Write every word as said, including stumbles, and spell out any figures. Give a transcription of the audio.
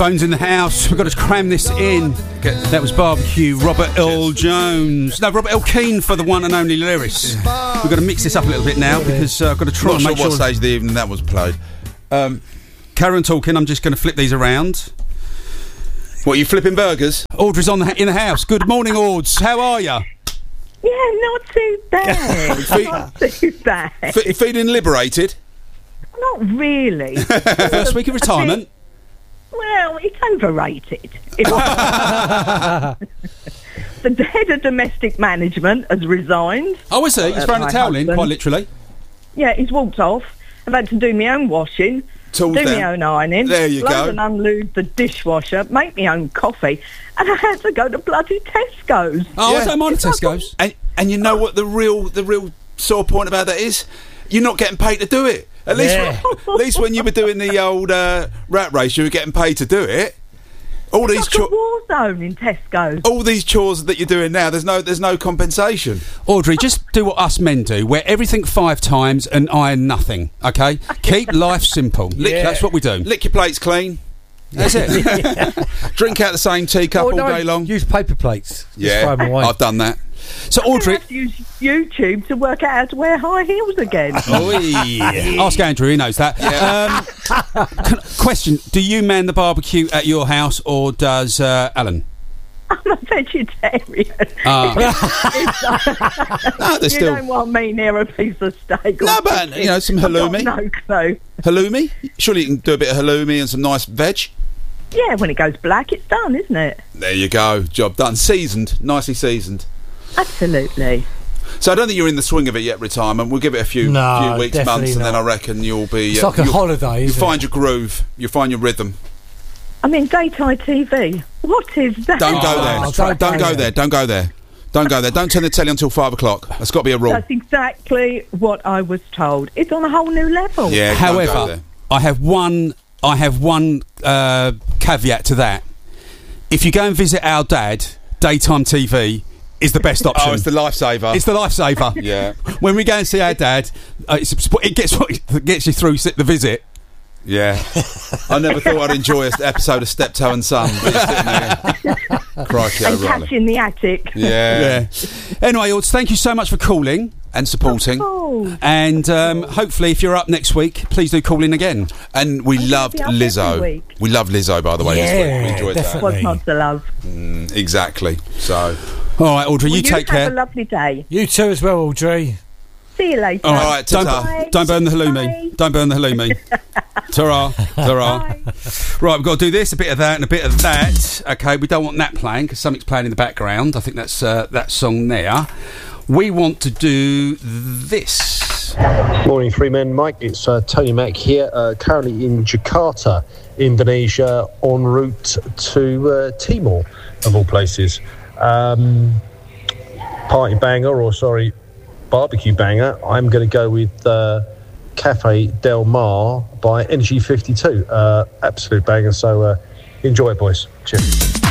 Phones in the house. We've got to cram this in. That was Barbecue. Robert Earl Jones. No, Robert Earl Keane for the one and only Lyris. We've got to mix this up a little bit now because uh, I've got to try Not and make sure sure. what stage of the evening that was played. Um, Carry on talking. I'm just going to flip these around. what, you flipping burgers? Audrey's on the, in the house. Good morning, Auds. How are you? Yeah, not too bad. Not too bad. F- feeling liberated? Not really. First week of retirement. Well, it's overrated. It the head of domestic management has resigned. Oh, is he? He's Uh, thrown a my towel in, husband. quite literally. Yeah, he's walked off. I've had to do my own washing, Tools do down. my own ironing, There you load go. and unload the dishwasher, make my own coffee, and I had to go to bloody Tesco's. Oh, Yeah. I don't mind the Tesco's. And and you know what the real the real sore point about that is? You're not getting paid to do it. At least, Yeah. at least when you were doing the old uh, rat race, you were getting paid to do it. All these It's like a cho- war zone in Tesco's. all these chores that you're doing now, there's no there's no compensation. Audrey, just do what us men do. Wear everything five times and iron nothing, okay? Keep life simple. Yeah. That's what we do. Lick your plates clean. That's it. Drink out the same teacup Oh, all no, day long. Use paper plates. Just Yeah, throw 'em away. I've done that. So, I Audrey... have to use YouTube to work out how to wear high heels again. Ask Andrew, he knows that. Um, can- question, do you man the barbecue at your house or does uh, Alan? I'm a vegetarian. Ah. No, there's You still don't want me near a piece of steak. or No, but, chicken. you know, some I've got halloumi. No clue. halloumi. Surely you can do a bit of halloumi and some nice veg. Yeah, when it goes black, it's done, isn't it? There you go, job done. Seasoned, nicely seasoned. Absolutely. So I don't think you're in the swing of it yet, retirement. We'll give it a few No, few weeks, definitely months, and then not. I reckon you'll be. It's uh, like a you'll- holiday, You isn't find your groove. You find your rhythm. I mean, daytime T V. What is that? Don't go Oh, there. don't Don't, go go there. there. Don't go there. Don't go there. Don't turn the telly until five o'clock. That's got to be a rule. That's exactly what I was told. It's on a whole new level. Yeah. don't go However, there. I have one. I have one uh, caveat to that. If you go and visit our dad, daytime T V is the best option. Oh, it's the lifesaver. It's the lifesaver. Yeah. When we go and see our dad, uh, it's, it gets it gets you through the visit. Yeah. I never thought I'd enjoy an episode of Steptoe and Son. But you're sitting there. Crikey, And O'Reilly. cash in the attic. Yeah. Anyway, Ords, thank you so much for calling And supporting. Oh, and um, hopefully, if you're up next week, please do call in again. And we I'm loved gonna be up every Lizzo. week. We loved Lizzo, by the way, this week. We Yeah, enjoyed definitely. what's not to love? that. Mm, exactly. So. All right, Audrey, Well, you take have care. a lovely day. You too as well, Audrey. See you later. All right, All right, don't, ta-ta. don't burn the halloumi. Bye. Don't burn the halloumi. Ta-ra, ta-ra. Bye. Right, we've got to do this, a bit of that, and a bit of that. Okay, we don't want that playing because something's playing in the background. I think that's uh, that song there. We want to do this. Morning, three men. Mike, it's uh, Tony Mack here, uh, currently in Jakarta, Indonesia, en route to uh, Timor, of all places. Um, party banger, or sorry, barbecue banger. I'm going to go with uh, Cafe Del Mar by Energy fifty-two. Uh, absolute banger, so uh, enjoy it, boys. Cheers.